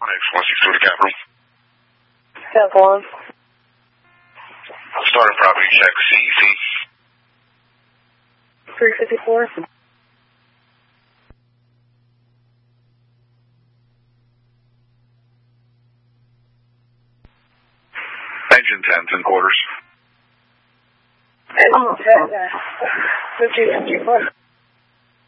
162 to Capital. 10-1. Starting property check CEC. 354. Engine 10 quarters. Engine 10, 50-54.